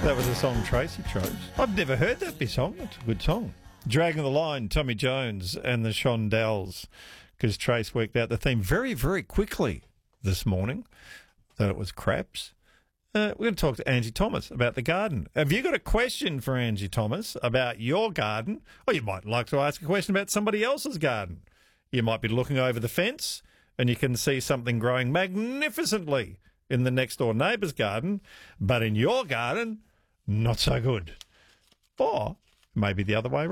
That was a song Tracy chose. I've never heard that song. It's a good song. Dragging the Line, Tommy Jones and the Shondells, because Trace worked out the theme very, very quickly this morning, that it was craps. We're going to talk to Angie Thomas about the garden. Have you got a question for Angie Thomas about your garden? Or you might like to ask a question about somebody else's garden. You might be looking over the fence and you can see something growing magnificently in the next door neighbour's garden, but in your garden, not so good. Or maybe the other way around.